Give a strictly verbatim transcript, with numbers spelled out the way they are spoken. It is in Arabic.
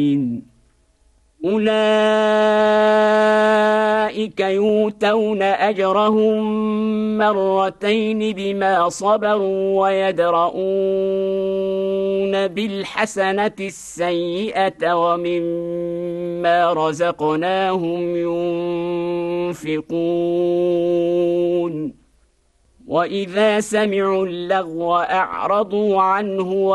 أولئك يؤتون أجرهم مرتين بما صبروا ويدرؤون بالحسنة السيئة ومما رزقناهم ينفقون وإذا سمعوا اللغو أعرضوا عنه